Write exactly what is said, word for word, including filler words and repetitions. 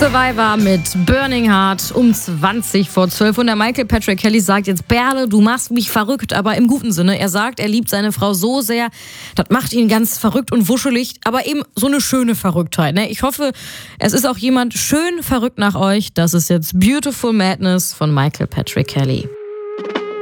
Survivor mit Burning Heart um zwanzig vor zwölf. Und der Michael Patrick Kelly sagt jetzt, Berle, du machst mich verrückt, aber im guten Sinne. Er sagt, er liebt seine Frau so sehr, das macht ihn ganz verrückt und wuschelig, aber eben so eine schöne Verrücktheit. Ne? Ich hoffe, es ist auch jemand schön verrückt nach euch. Das ist jetzt Beautiful Madness von Michael Patrick Kelly.